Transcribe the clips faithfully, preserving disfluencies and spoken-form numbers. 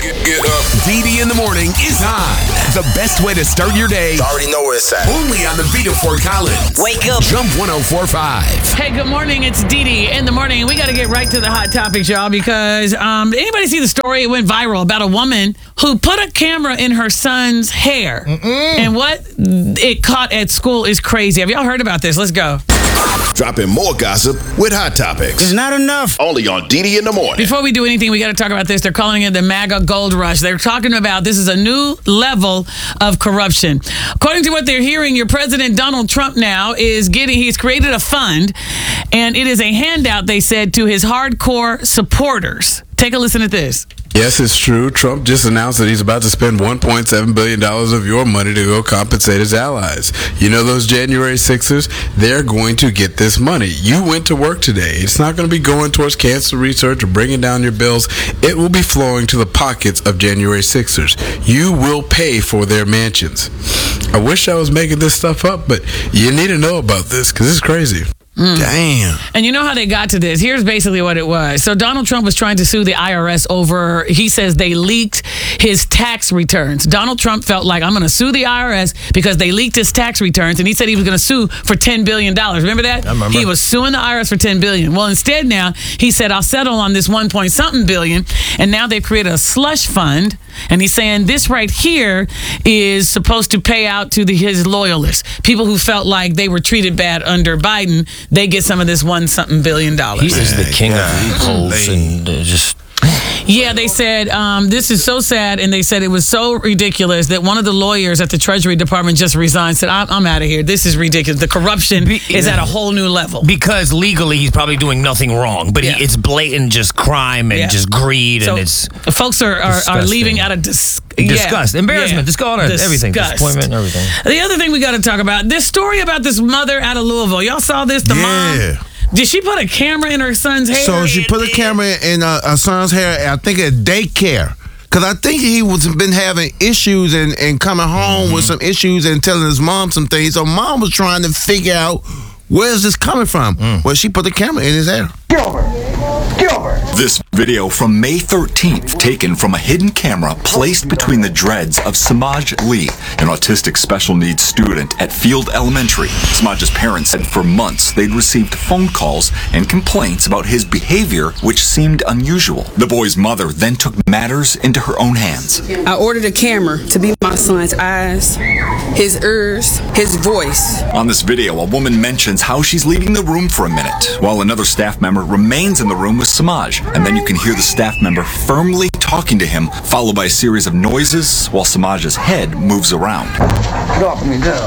Get, get up. D D in the morning is on. The best way to start your day. You already know where it's at. Only on the Vita Fort Collins. Wake up. Jump one oh four point five. Hey, good morning. It's Dee Dee in the morning. We got to get right to the hot topics, y'all, because um, did anybody see the story? It went viral about a woman who put a camera in her son's hair. Mm-mm. And what it caught at school is crazy. Have y'all heard about this? Let's go. Dropping more gossip with Hot Topics. It's not enough. Only on D D in the morning. Before we do anything, we got to talk about this. They're calling it the MAGA gold rush. They're talking about this is a new level of corruption. According to what they're hearing, your president Donald Trump now is getting, he's created a fund, and it is a handout, they said, to his hardcore supporters. Take a listen at this. Yes, it's true. Trump just announced that he's about to spend one point seven billion dollars of your money to go compensate his allies. You know those January sixers? They're going to get this money. You went to work today. It's not going to be going towards cancer research or bringing down your bills. It will be flowing to the pockets of January sixers. You will pay for their mansions. I wish I was making this stuff up, but you need to know about this because it's crazy. Mm. Damn. And you know how they got to this? Here's basically what it was. So Donald Trump was trying to sue the I R S over, he says they leaked his tax returns. Donald Trump felt like, I'm going to sue the I R S because they leaked his tax returns, and he said he was going to sue for ten billion dollars. Remember that? I remember. He was suing the I R S for ten billion dollars. Well, instead now, he said, I'll settle on this one point something billion, and now they've created a slush fund, and he's saying this right here is supposed to pay out to the, his loyalists, people who felt like they were treated bad under Biden. They get some of this one something billion dollars. He is the king of loopholes and uh, just. Yeah, they said um, this is so sad, and they said it was so ridiculous that one of the lawyers at the Treasury Department just resigned. Said, "I'm, I'm out of here. This is ridiculous. The corruption Be, is at a whole new level." Because legally, he's probably doing nothing wrong, but yeah. he, it's blatant just crime and yeah. just greed, so and it's folks are are, are leaving out of dis- disgust, yeah. embarrassment, yeah. disgust, everything, disappointment, and everything. The other thing we got to talk about, this story about this mother out of Louisville. Y'all saw this? The yeah. mom. Did she put a camera in her son's hair? So she put a camera in uh, her son's hair, I think at daycare. Because I think he was been having issues and, and coming home mm-hmm. with some issues and telling his mom some things. So mom was trying to figure out, where's this coming from? Mm. Well, she put the camera in his hair. Gilbert! Gilbert! This video from May thirteenth, taken from a hidden camera placed between the dreads of Samaj Lee, an autistic special needs student at Field Elementary. Samaj's parents said for months they'd received phone calls and complaints about his behavior, which seemed unusual. The boy's mother then took matters into her own hands. I ordered a camera to be my son's eyes, his ears, his voice. On this video, a woman mentions how she's leaving the room for a minute, while another staff member remains in the room with Samaj. And then you can hear the staff member firmly talking to him, followed by a series of noises while Samaj's head moves around. Get off of me, girl.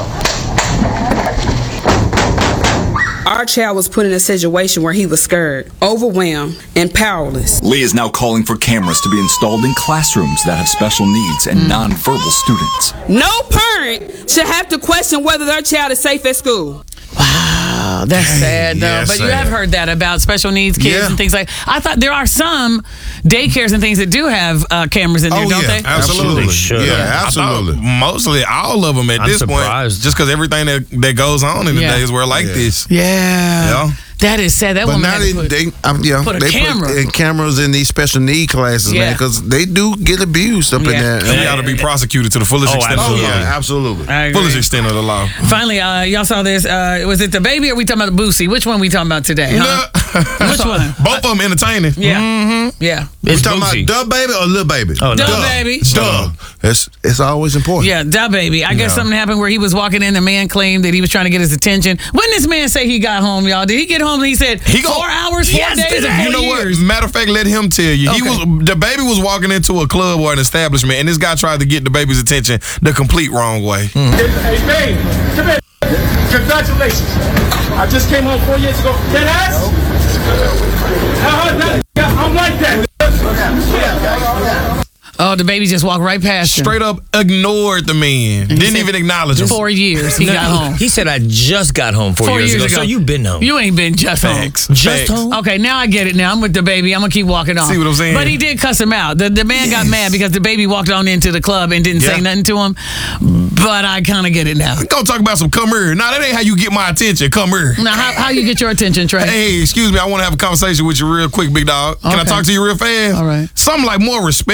Our child was put in a situation where he was scared, overwhelmed, and powerless. Lee is now calling for cameras to be installed in classrooms that have special needs and nonverbal students. No parent should have to question whether their child is safe at school. Wow, that's sad though. Yeah, but sad. you have heard that about special needs kids yeah. and things like. I thought there are some daycares and things that do have uh, cameras in there, oh, don't yeah, they? Absolutely. Absolutely. Yeah, absolutely. Mostly all of them at I'm this surprised. point, just because everything that, that goes on in the Yeah. days were like Yeah. this. Yeah. Yeah. That is sad. That But woman now had they, to put, they, um, yeah, put a they camera. put in cameras in these special need classes, Yeah. man, because they do get abused up Yeah. in there. And he ought to be prosecuted to the fullest Oh, extent of Oh, the law. yeah, absolutely. I agree. Fullest extent of the law. Finally, uh, y'all saw this. Uh, was it the baby or we talking about the Boosie? Which one we talking about today? Huh? Which one? Both of them entertaining. Yeah. Mm-hmm. Yeah. We It's talking Boosie. about Dub Baby or Lil Baby? Oh, no. Duh, baby. Duh. It's, it's always important. Yeah, duh, baby. I guess Yeah. something happened where he was walking in. The man claimed that he was trying to get his attention. When did this man say he got home, y'all? Did he get home and he said He go- four hours, four Yes, days, or four You know years? what? Matter of fact, let him tell you. He Okay. was the baby was walking into a club or an establishment, and this guy tried to get the baby's attention the complete wrong way. Hey, babe, come here. Congratulations. I just came home four years ago. Dead ass? Uh-huh, that, yeah, I'm like that. Yeah. Oh, the baby just walked right past him. Straight up ignored the man. Didn't said, even acknowledge him. Four years he got home. He said, I just got home four, Four years, years ago. ago. So you've been home. You ain't been just Facts. home. Just Facts. home? Okay, now I get it. Now I'm with the baby. I'm gonna keep walking on. See what I'm saying? But he did cuss him out. The the man got mad because the baby walked on into the club and didn't say Yeah. nothing to him. But I kind of get it now. Go talk about some come here. Nah, that ain't how you get my attention. Come here. Now, how how you get your attention, Trey? Hey, excuse me. I want to have a conversation with you real quick, big dog. Can I Okay. talk to you real fast? All right. Something like more respectful. Okay. Don't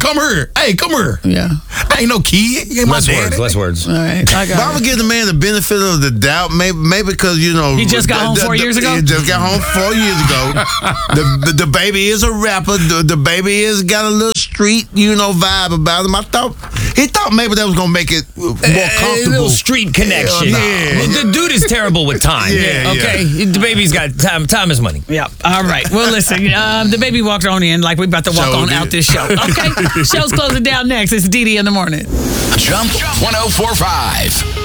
come here. Hey, come here. Yeah. I ain't no kid. You ain't my Less daddy. words, less words. All right. I But I'm got gonna it. give the man the benefit of the doubt, maybe maybe because you know He just got the- home the- four the- years ago? He just got home four years ago. the, the the baby is a rapper. The, the baby is got a little street, you know, vibe about him. I thought he thought maybe that was gonna make it more A comfortable. little street connection. Yeah. The dude is terrible with time. Yeah, Okay. The baby's got time. Time is money. Yeah. All right. Well, listen. Um, the baby walked on in like we about to walk Sure on did. out this show. Okay. Show's closing down next. It's Dee Dee in the morning. Jump one oh four point five.